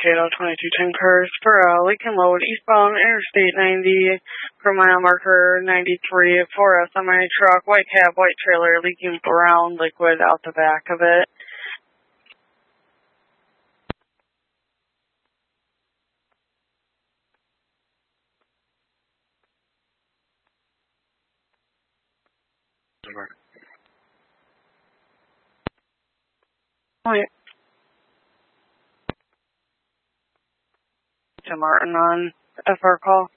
Mankato 2210 cars for Lincoln Load eastbound Interstate 90 for mile marker 93 for a semi-truck, white cab, white trailer leaking brown liquid out the back of it. Wait. To Martin on FR call.